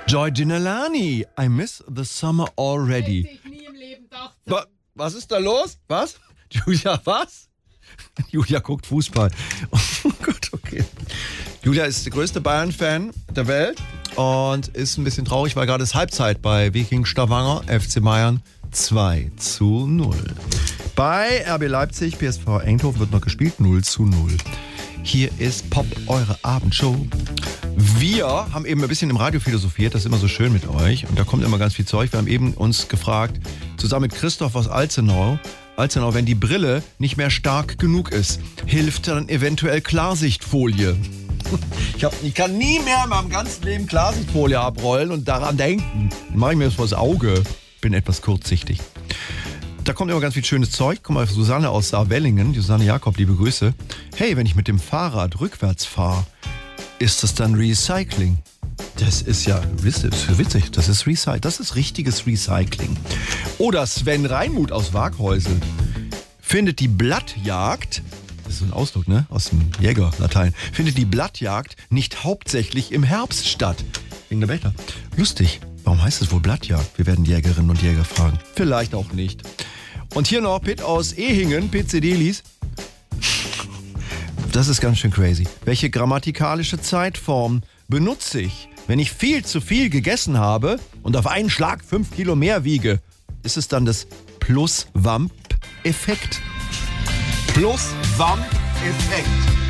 Joy Ginalani, I miss the summer already. Hätte ich nie im Leben gedacht. Was ist da los? Was? Julia, was? Julia guckt Fußball. Oh Gott, okay. Julia ist der größte Bayern-Fan der Welt und ist ein bisschen traurig, weil gerade ist Halbzeit bei Viking Stavanger, FC Bayern 2:0. Bei RB Leipzig, PSV Eindhoven wird noch gespielt, 0:0. Hier ist Pop, eure Abendshow. Wir haben eben ein bisschen im Radio philosophiert, das ist immer so schön mit euch und da kommt immer ganz viel Zeug. Wir haben eben uns gefragt, zusammen mit Christoph aus Alzenau, wenn die Brille nicht mehr stark genug ist, hilft dann eventuell Klarsichtfolie. Ich kann nie mehr in meinem ganzen Leben Klarsichtfolie abrollen und daran denken. Dann mache ich mir das vors Auge. Bin etwas kurzsichtig. Da kommt immer ganz viel schönes Zeug. Guck mal, Susanne aus Saarwellingen, Susanne Jakob, liebe Grüße. Hey, wenn ich mit dem Fahrrad rückwärts fahre, ist das dann Recycling? Das ist ja witzig. Das ist richtiges Recycling. Oder Sven Reinmuth aus Waaghäusel findet die Blattjagd, das ist so ein Ausdruck, ne? Aus dem Jäger-Latein, findet die Blattjagd nicht hauptsächlich im Herbst statt. Wegen der Blätter. Lustig. Warum heißt es wohl Blattjagd? Wir werden Jägerinnen und Jäger fragen. Vielleicht auch nicht. Und hier noch Pitt aus Ehingen, PCD-Lies. Das ist ganz schön crazy. Welche grammatikalische Zeitform benutze ich, wenn ich viel zu viel gegessen habe und auf einen Schlag 5 Kilo mehr wiege? Ist es dann das Plus-Wamp-Effekt? Plus-Wamp-Effekt.